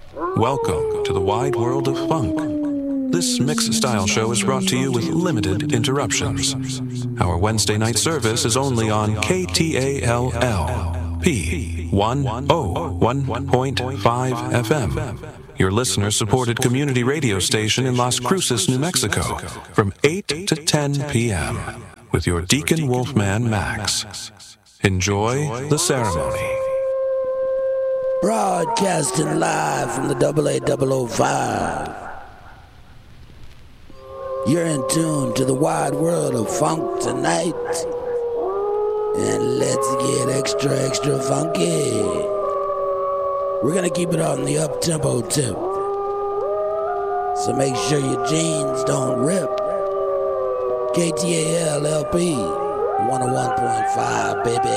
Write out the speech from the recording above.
Welcome to the wide world of funk. This mix-style show is brought to you with limited interruptions. Our Wednesday night service is only on KTALL P 101.5 FM, your listener-supported community radio station in Las Cruces, New Mexico, from 8 to 10 p.m. with your Deacon Wolfman Max. Enjoy the ceremony. Broadcasting live from the AA005. You're in tune to the wide world of funk tonight. And let's get extra funky. We're gonna keep it on the up-tempo tip. So make sure your jeans don't rip. KTALLP 101.5, baby.